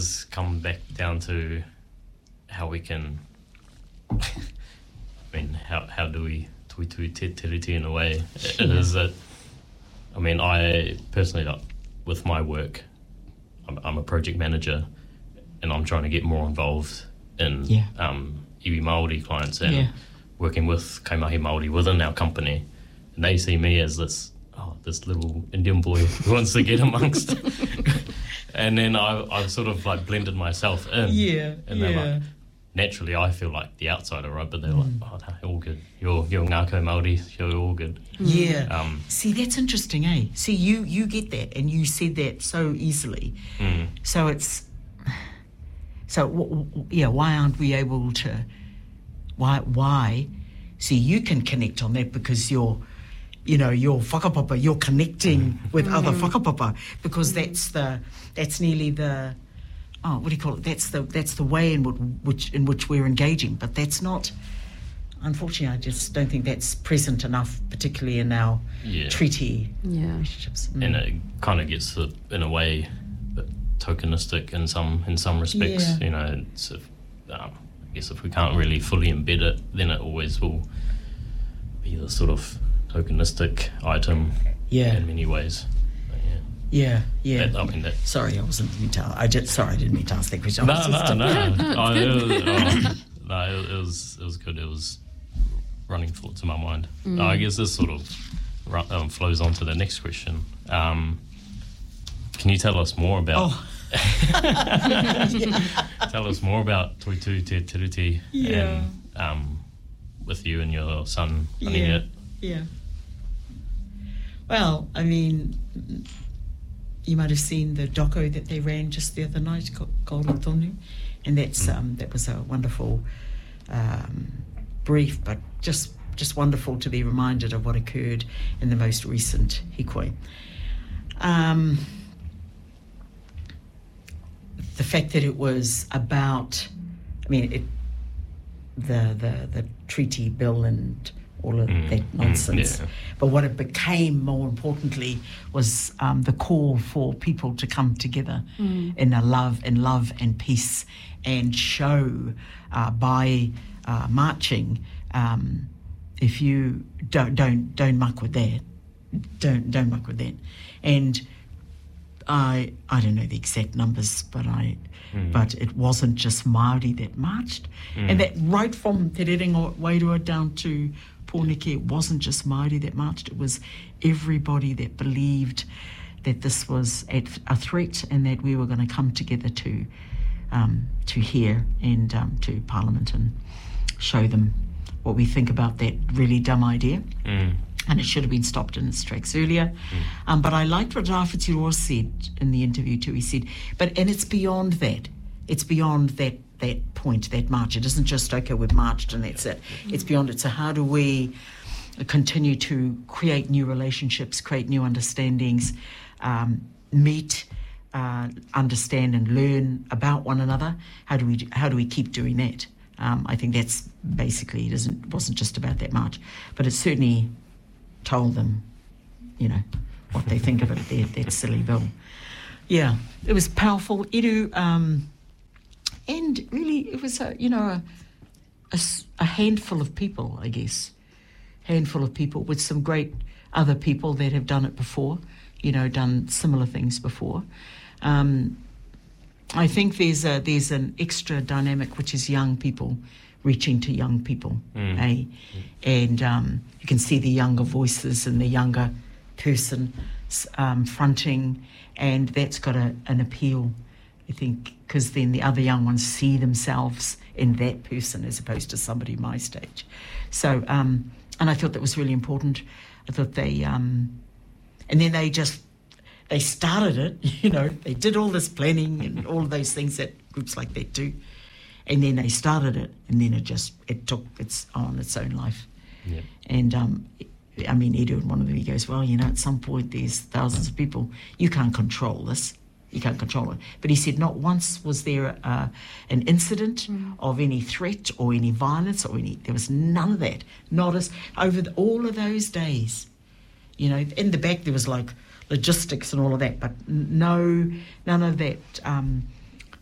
does come back down to how we can, how do we tuitui te tiriti in a way? It is that, I personally, like, with my work, I'm a project manager, and I'm trying to get more involved in iwi Māori clients and working with Kaimahi Māori within our company. And they see me as this little Indian boy who wants to get amongst. And then I've sort of like blended myself in. Yeah. And they're like, naturally I feel like the outsider, right? But they're like, no, all good. You're Ngākau Māori, you're all good. Yeah. See, that's interesting, eh? See, you get that, and you said that so easily. So it's... why aren't we able to... Why? See, you can connect on that because you're whakapapa, you're connecting with other whakapapa, because that's nearly the... what do you call it? That's the way in which we're engaging, but that's not... Unfortunately, I just don't think that's present enough, particularly in our treaty relationships. And it kind of gets, in a way, a bit tokenistic in some respects. It's I guess if we can't really fully embed it, then it always will be the sort of tokenistic item in many ways. Sorry, I wasn't meant to. I didn't mean to ask that question. No. It was good. It was running thoughts in my mind. I guess this sort of flows on to the next question. Can you tell us more about? Tell us more about Toitū Te Tiriti and with you and your son running it. Yeah. Well, you might have seen the doco that they ran just the other night, Kaora Tonu, and that's that was a wonderful brief, but just wonderful to be reminded of what occurred in the most recent hikoi. The fact that it was about, the treaty bill and all of that nonsense. But what it became, more importantly, was the call for people to come together in love and peace, and show by marching. If you don't muck with that, don't muck with that. And I don't know the exact numbers, but it wasn't just Māori that marched, and that right from Te Rerenga Wairua down to Pōneke, it wasn't just Māori that marched. It was everybody that believed that this was a threat, and that we were going to come together to hear and to Parliament and show them what we think about that really dumb idea. And it should have been stopped in its tracks earlier. But I liked what Rāwhiti Roa said in the interview too. He said, and it's beyond that. It's beyond that point, that march. It isn't just, okay, we've marched and that's it. It's beyond it. So how do we continue to create new relationships, create new understandings, meet, understand and learn about one another? How do we keep doing that? I think that's basically, it wasn't just about that march, but it certainly told them, what they think of it, that silly bill. Yeah, it was powerful. Iru, and really it was a handful of people, I guess. Handful of people with some great other people that have done it before, done similar things before. I think there's an extra dynamic, which is young people reaching to young people, eh? And you can see the younger voices and the younger person fronting, and that's got an appeal, I think, because then the other young ones see themselves in that person as opposed to somebody my stage. So, and I thought that was really important. I thought they, and then they started it, they did all this planning and all of those things that groups like that do. And then they started it, and then it took its own life. Yeah. And Edu, and one of them, he goes, well, at some point there's thousands of people. You can't control this. You can't control it. But he said not once was there an incident of any threat or any violence there was none of that. Not as over all of those days. In the back there was like logistics and all of that, but none of that